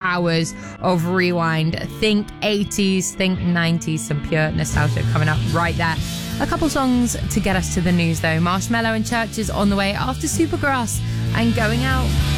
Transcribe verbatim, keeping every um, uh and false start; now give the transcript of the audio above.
hours of rewind. Think eighties, think nineties, some pure nostalgia coming up right there. A couple songs to get us to the news though. Marshmello and Churches on the way after Supergrass and Going Out.